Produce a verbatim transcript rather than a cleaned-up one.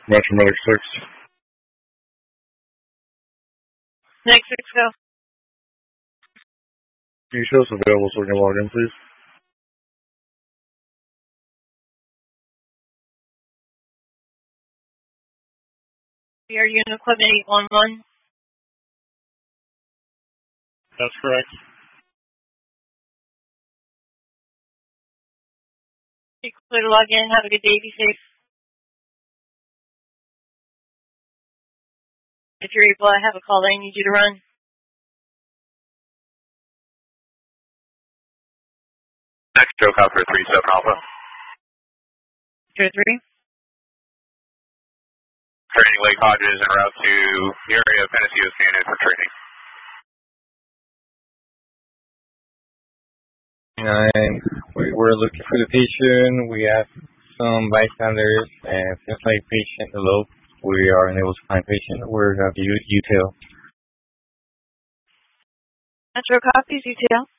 Next, negative six. Next six, go. Can you show us available so we can log in, please? We are unit equipment eight one one. That's correct. Be clear to log in. Have a good day. Be safe. If you're able, I have a call I need you to run. Next, Joe Copper three seven Alpha. Joe three. Training Lake Hodges en route to the area of Penasio Canyon for training. Nine. We're looking for the patient. We have some bystanders, and since like patient eloped, we are unable to find patient. We're going to detail. Metro copies, detail.